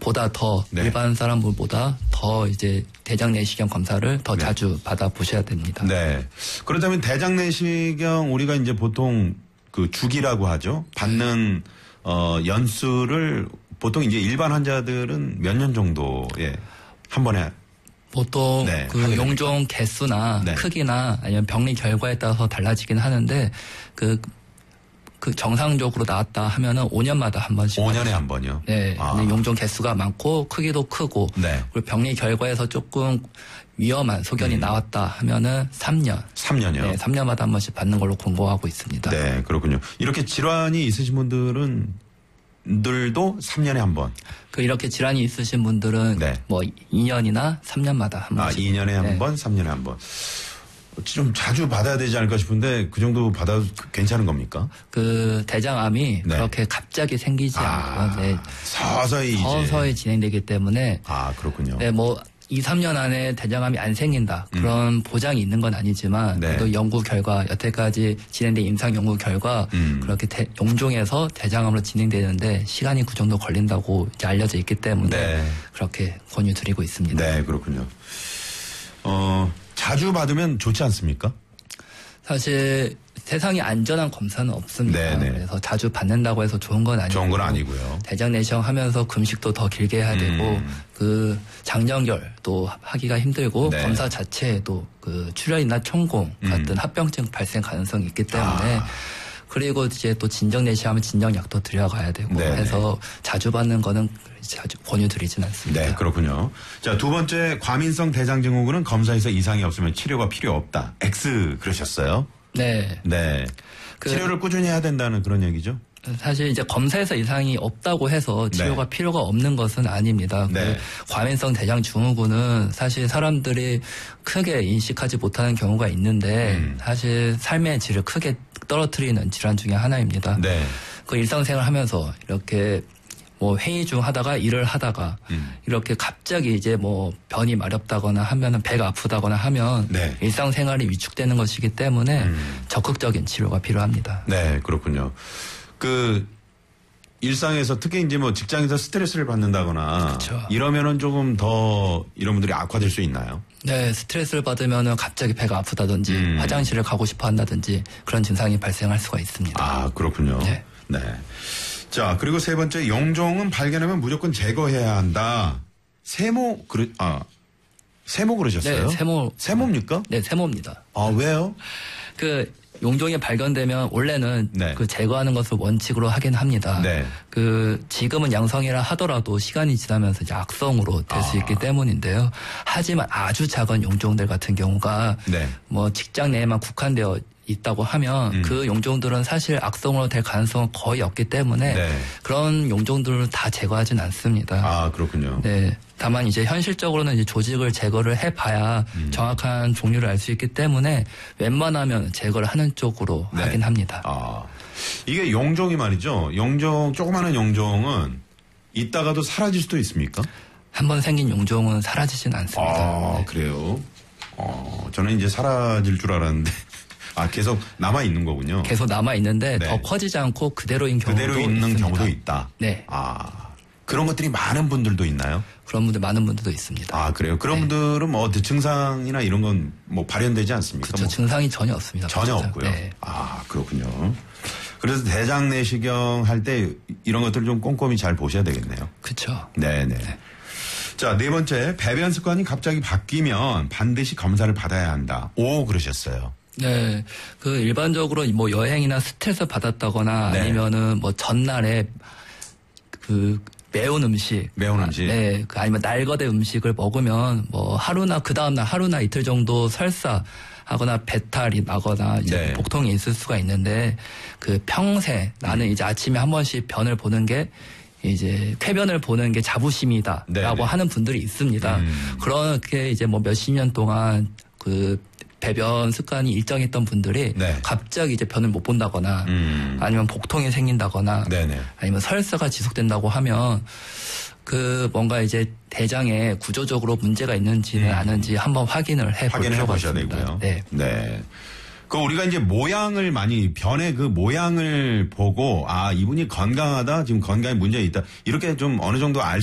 보다 더 네. 일반 사람들보다 더 이제 대장 내시경 검사를 더 네. 자주 받아 보셔야 됩니다. 네. 그렇다면 대장 내시경 우리가 이제 보통 그 주기라고 하죠. 받는 연수를 보통 이제 일반 환자들은 몇 년 정도에 한 번에 보통 네, 그 하게 용종 개수나 네. 크기나 아니면 병리 결과에 따라서 달라지긴 하는데 그 정상적으로 나왔다 하면은 5년마다 한 번씩. 5년에 한 번이요? 네. 아. 근데 용종 개수가 많고 크기도 크고. 네. 그리고 병리 결과에서 조금 위험한 소견이 나왔다 하면은 3년. 3년이요? 네. 3년마다 한 번씩 받는 걸로 권고하고 있습니다. 네, 그렇군요. 이렇게 질환이 있으신 분들도 3년에 한 번. 이렇게 질환이 있으신 분들은 네. 뭐 2년이나 3년마다 한 번씩. 2년에 한 네. 번, 3년에 한 번. 좀 자주 받아야 되지 않을까 싶은데 그 정도 받아도 괜찮은 겁니까? 대장암이 네. 그렇게 갑자기 생기지 않고 네. 서서히 서서히 진행되기 때문에 그렇군요. 네, 뭐 2, 3년 안에 대장암이 안 생긴다. 그런 보장이 있는 건 아니지만 네. 그래도 연구 결과 여태까지 진행된 임상 연구 결과 그렇게 용종에서 대장암으로 진행되는데 시간이 그 정도 걸린다고 이제 알려져 있기 때문에 네. 그렇게 권유드리고 있습니다. 네, 그렇군요. 자주 받으면 좋지 않습니까? 사실 세상에 안전한 검사는 없습니다. 네네. 그래서 자주 받는다고 해서 좋은 건 아니고. 좋은 건 아니고요. 대장 내시경 하면서 금식도 더 길게 해야 되고 장정결도 하기가 힘들고 네. 검사 자체에도 출혈이나 총공 같은 합병증 발생 가능성이 있기 때문에 그리고 이제 또 진정 내시하면 진정약도 들여가야 되고 네네. 해서 자주 받는 거는 자주 권유드리진 않습니다. 네, 그렇군요. 자, 두 번째 과민성 대장증후군은 검사에서 이상이 없으면 치료가 필요 없다. X 그러셨어요? 네. 네. 치료를 꾸준히 해야 된다는 그런 얘기죠? 사실 이제 검사에서 이상이 없다고 해서 치료가 필요가 없는 것은 아닙니다. 네. 과민성 대장 증후군은 사실 사람들이 크게 인식하지 못하는 경우가 있는데 사실 삶의 질을 크게 떨어뜨리는 질환 중에 하나입니다. 네. 일상생활 하면서 이렇게 뭐 회의 중 하다가 일을 하다가 이렇게 갑자기 이제 뭐 변이 마렵다거나 하면은 배가 아프다거나 하면 네. 일상생활이 위축되는 것이기 때문에 적극적인 치료가 필요합니다. 네, 그렇군요. 일상에서 특히 이제 뭐 직장에서 스트레스를 받는다거나 그렇죠. 이러면은 조금 더 이런 분들이 악화될 수 있나요? 네, 스트레스를 받으면은 갑자기 배가 아프다든지 화장실을 가고 싶어 한다든지 그런 증상이 발생할 수가 있습니다. 그렇군요. 네. 네. 자, 그리고 세 번째, 용종은 발견하면 무조건 제거해야 한다. 세모 그러셨어요? 네, 세모입니까? 네, 세모입니다. 왜요? 용종이 발견되면 원래는 네. 제거하는 것을 원칙으로 하긴 합니다. 네. 지금은 양성이라 하더라도 시간이 지나면서 이제 악성으로 될 수 있기 때문인데요. 하지만 아주 작은 용종들 같은 경우가 네. 뭐 직장 내에만 국한되어 있다고 하면 그 용종들은 사실 악성으로 될 가능성은 거의 없기 때문에 네. 그런 용종들을 다 제거하진 않습니다. 그렇군요. 네. 다만 이제 현실적으로는 이제 조직을 제거를 해봐야 정확한 종류를 알 수 있기 때문에 웬만하면 제거를 하는 쪽으로 네. 하긴 합니다. 이게 용종이 말이죠. 조그마한 용종은 있다가도 사라질 수도 있습니까? 한번 생긴 용종은 사라지진 않습니다. 네. 그래요? 저는 이제 사라질 줄 알았는데. 계속 남아있는 거군요. 계속 남아있는데 네. 더 커지지 않고 그대로인 경우도 그대로 있는 있습니다. 경우도 있다. 네. 그런 것들이 많은 분들도 있나요? 그런 분들 많은 분들도 있습니다. 그래요? 그런 분들은 뭐 증상이나 이런 건 뭐 발현되지 않습니까? 그렇죠. 증상이 전혀 없습니다. 전혀 진짜. 없고요. 네. 그렇군요. 그래서 대장 내시경 할 때 이런 것들을 좀 꼼꼼히 잘 보셔야 되겠네요. 그렇죠. 네네. 자, 네 번째, 배변 습관이 갑자기 바뀌면 반드시 검사를 받아야 한다. 그러셨어요. 네. 일반적으로 뭐 여행이나 스트레스 받았다거나 네. 아니면은 뭐 전날에 매운 음식. 네. 아니면 날거대 음식을 먹으면 뭐 하루나 그 다음날 하루나 이틀 정도 설사하거나 배탈이 나거나 이제 네. 복통이 있을 수가 있는데 평생 나는 이제 아침에 한 번씩 변을 보는 게 이제 쾌변을 보는 게 자부심이다라고 네네. 하는 분들이 있습니다. 그렇게 이제 뭐 몇십 년 동안 배변 습관이 일정했던 분들이 네. 갑자기 이제 변을 못 본다거나 아니면 복통이 생긴다거나 네네. 아니면 설사가 지속된다고 하면 뭔가 이제 대장에 구조적으로 문제가 있는지는 아는지 한번 확인을 해볼 필요가 보셔야 있습니다. 되고요. 네. 네. 우리가 이제 변의 모양을 보고 이분이 건강하다, 지금 건강에 문제가 있다. 이렇게 좀 어느 정도 알